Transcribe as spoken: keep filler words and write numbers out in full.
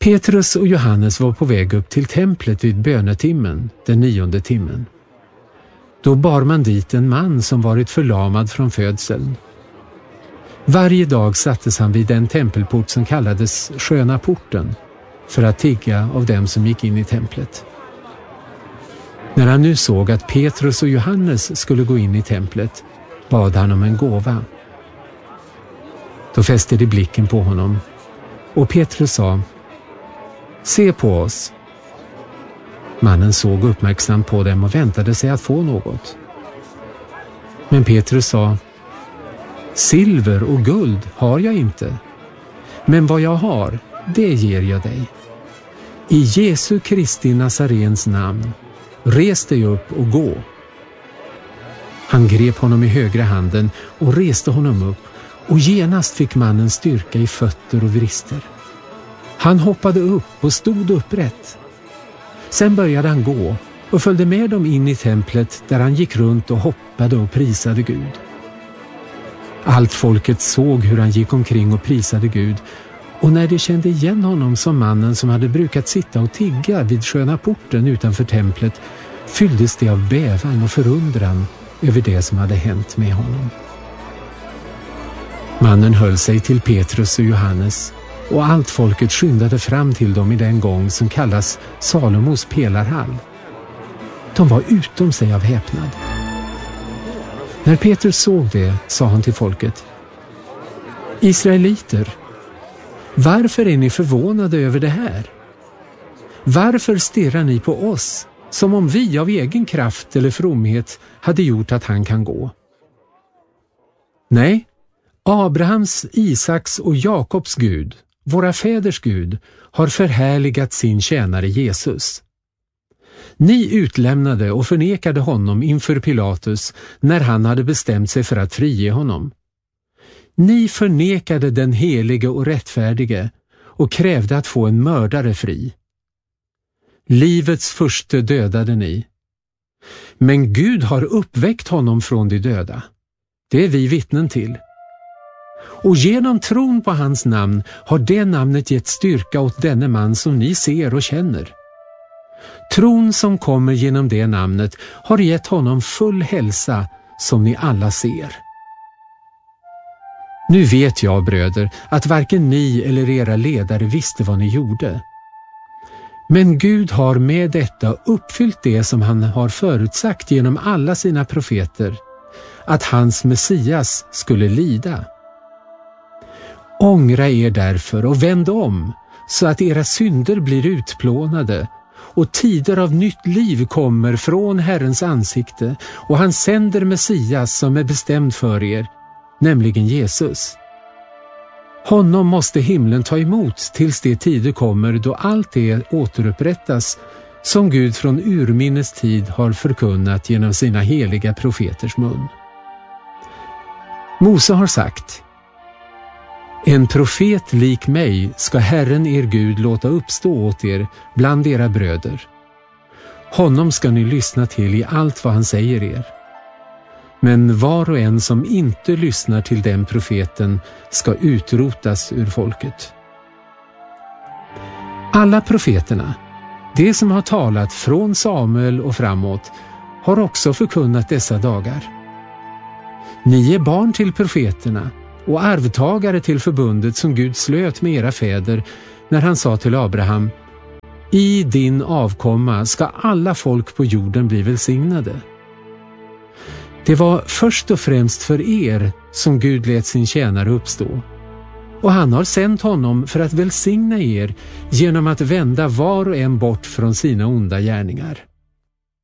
Petrus och Johannes var på väg upp till templet vid bönetimmen, den nionde timmen. Då bar man dit en man som varit förlamad från födseln. Varje dag sattes han vid den tempelport som kallades Sköna porten för att tigga av dem som gick in i templet. När han nu såg att Petrus och Johannes skulle gå in i templet bad han om en gåva. Då fäste de blicken på honom och Petrus sa: Se på oss. Mannen såg uppmärksamt på dem och väntade sig att få något. Men Petrus sa: Silver och guld har jag inte, men vad jag har, det ger jag dig. I Jesu Kristi Nazarens namn, res dig upp och gå. Han grep honom i högra handen och reste honom upp, och genast fick mannen styrka i fötter och vrister. Han hoppade upp och stod upprätt. Sen började han gå och följde med dem in i templet, där han gick runt och hoppade och prisade Gud. Allt folket såg hur han gick omkring och prisade Gud, och när de kände igen honom som mannen som hade brukat sitta och tigga vid Sköna porten utanför templet, fylldes de av bävan och förundran över det som hade hänt med honom. Mannen höll sig till Petrus och Johannes, och allt folket skyndade fram till dem i den gång som kallas Salomos pelarhall. De var utom sig av häpnad. När Petrus såg det sa han till folket: Israeliter, varför är ni förvånade över det här? Varför stirrar ni på oss som om vi av egen kraft eller fromhet hade gjort att han kan gå? Nej, Abrahams, Isaks och Jakobs Gud, våra fäders Gud, har förhärligat sin tjänare Jesus. Ni utlämnade och förnekade honom inför Pilatus när han hade bestämt sig för att frige honom. Ni förnekade den helige och rättfärdige och krävde att få en mördare fri. Livets förste dödade ni. Men Gud har uppväckt honom från de döda. Det är vi vittnen till. Och genom tron på hans namn har det namnet gett styrka åt denne man som ni ser och känner. Tron som kommer genom det namnet har gett honom full hälsa som ni alla ser. Nu vet jag, bröder, att varken ni eller era ledare visste vad ni gjorde. Men Gud har med detta uppfyllt det som han har förutsagt genom alla sina profeter, att hans Messias skulle lida. Ångra er därför och vänd om, så att era synder blir utplånade och tider av nytt liv kommer från Herrens ansikte, och han sänder Messias som är bestämd för er, nämligen Jesus. Honom måste himlen ta emot tills det tider kommer då allt det återupprättas som Gud från urminnes tid har förkunnat genom sina heliga profeters mun. Mose har sagt: En profet lik mig ska Herren er Gud låta uppstå åt er bland era bröder. Honom ska ni lyssna till i allt vad han säger er. Men var och en som inte lyssnar till den profeten ska utrotas ur folket. Alla profeterna, de som har talat från Samuel och framåt, har också förkunnat dessa dagar. Ni är barn till profeterna och arvtagare till förbundet som Gud slöt med era fäder när han sa till Abraham: I din avkomma ska alla folk på jorden bli välsignade. Det var först och främst för er som Gud lät sin tjänare uppstå, och han har sänt honom för att välsigna er genom att vända var och en bort från sina onda gärningar.